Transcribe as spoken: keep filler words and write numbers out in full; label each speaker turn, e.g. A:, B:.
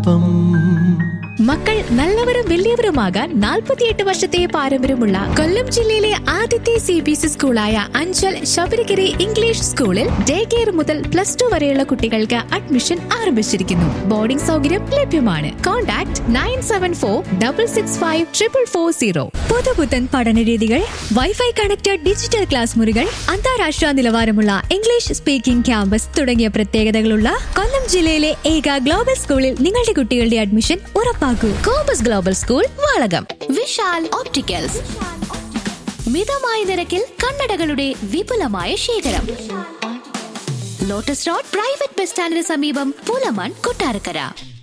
A: ഒപ്പം.
B: മക്കൾ നല്ലവരും വലിയവരുമാകാൻ നാൽപ്പത്തിയെട്ട് വർഷത്തെ പാരമ്പര്യമുള്ള കൊല്ലം ജില്ലയിലെ ആദ്യത്തെ C B S E സ്കൂളായ Anchal Sabarigiri English സ്കൂളിൽ ഡേ കെയർ മുതൽ പ്ലസ് ടു വരെയുള്ള കുട്ടികൾക്ക് അഡ്മിഷൻ ആരംഭിച്ചിരിക്കുന്നു. ബോർഡിംഗ് സൗകര്യം ലഭ്യമാണ്. Contact nine seven four double six five triple four zero.
C: പുതുപുത്തൻ പഠനരീതികൾ, വൈഫൈ കണക്റ്റഡ് ഡിജിറ്റൽ ക്ലാസ് മുറികൾ, അന്താരാഷ്ട്ര നിലവാരമുള്ള ഇംഗ്ലീഷ് സ്പീക്കിംഗ് ക്യാമ്പസ് തുടങ്ങിയ പ്രത്യേകതകളുള്ള കൊല്ലം ജില്ലയിലെ ഏക ഗ്ലോബൽ സ്കൂളിൽ നിങ്ങളുടെ കുട്ടികളുടെ admission ഉറപ്പാക്കൂ.
B: Compass global school Valakom. Vishal opticals, മിതമായ നിരക്കിൽ കണ്ണടകളുടെ വിപുലമായ ശേഖരം. ലോട്ടസ് റോഡ് പ്രൈവറ്റ് ബസ് സ്റ്റാൻഡിന് സമീപം, പൂലമൺ, കൊട്ടാരക്കര.